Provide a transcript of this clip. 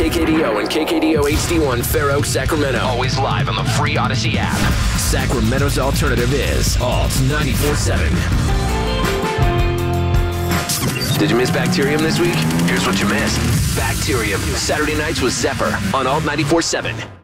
KKDO and KKDO HD1 Fair Oaks, Sacramento. Always live on the free Odyssey app. Sacramento's alternative is Alt 94.7. Did you miss Bacterium this week? Here's what you missed. Bacterium, Saturday nights with Zephyr on Alt 94.7.